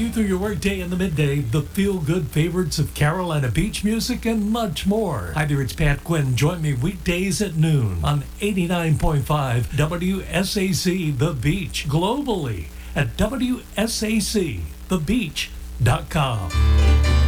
you through your workday in the midday, the feel-good favorites of Carolina beach music, and much more. Hi there, it's Pat Quinn. Join me weekdays at noon on 89.5 WSAC The Beach, globally at WSACThebeach.com.